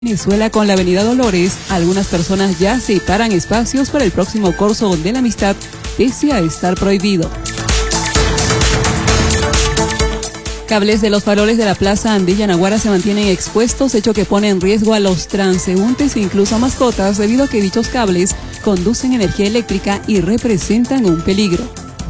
Venezuela con la avenida Dolores, algunas personas ya separan espacios para el próximo Corso de la Amistad, pese a estar prohibido. Cables de los faroles de la plaza de Yanaguara se mantienen expuestos, hecho que pone en riesgo a los transeúntes e incluso a mascotas, debido a que dichos cables conducen energía eléctrica y representan un peligro.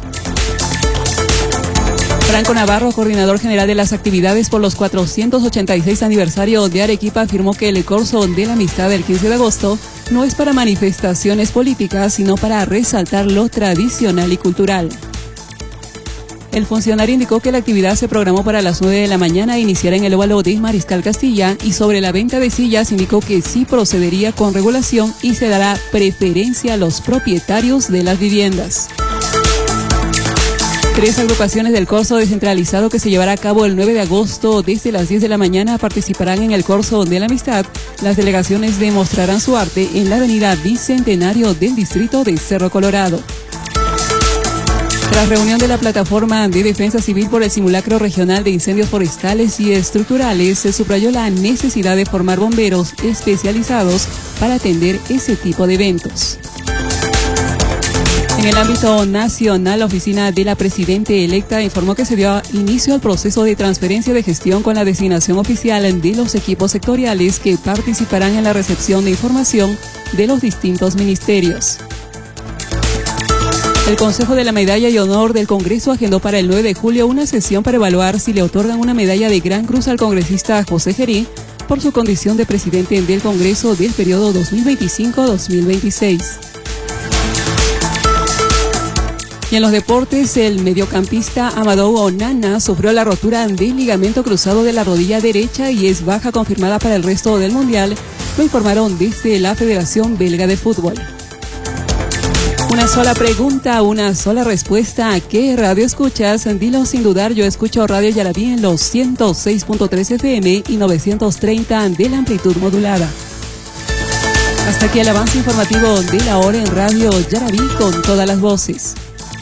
Franco Navarro, coordinador general de las actividades por los 486 aniversario de Arequipa, afirmó que el Corso de la Amistad del 15 de agosto no es para manifestaciones políticas, sino para resaltar lo tradicional y cultural. El funcionario indicó que la actividad se programó para las 9 de la mañana e iniciará en el óvalo de Mariscal Castilla, y sobre la venta de sillas indicó que sí procedería con regulación y se dará preferencia a los propietarios de las viviendas. 3 agrupaciones del Corso descentralizado que se llevará a cabo el 9 de agosto desde las 10 de la mañana participarán en el Corso de la Amistad. Las delegaciones demostrarán su arte en la avenida Bicentenario del distrito de Cerro Colorado. Tras reunión de la Plataforma de Defensa Civil por el Simulacro Regional de Incendios Forestales y Estructurales, se subrayó la necesidad de formar bomberos especializados para atender ese tipo de eventos. En el ámbito nacional, la oficina de la presidenta electa informó que se dio inicio al proceso de transferencia de gestión con la designación oficial de los equipos sectoriales que participarán en la recepción de información de los distintos ministerios. El Consejo de la Medalla y Honor del Congreso agendó para el 9 de julio una sesión para evaluar si le otorgan una medalla de Gran Cruz al congresista José Gerí por su condición de presidente del Congreso del periodo 2025-2026. Y en los deportes, el mediocampista Amadou Onana sufrió la rotura del ligamento cruzado de la rodilla derecha y es baja confirmada para el resto del Mundial, lo informaron desde la Federación Belga de Fútbol. Una sola pregunta, una sola respuesta. ¿A qué radio escuchas? Dilo sin dudar, yo escucho Radio Yarabí en los 106.3 FM y 930 de la amplitud modulada. Hasta aquí el avance informativo de la hora en Radio Yarabí con todas las voces.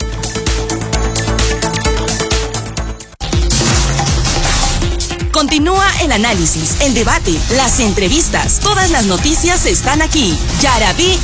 Continúa el análisis, el debate, las entrevistas. Todas las noticias están aquí. Yarabí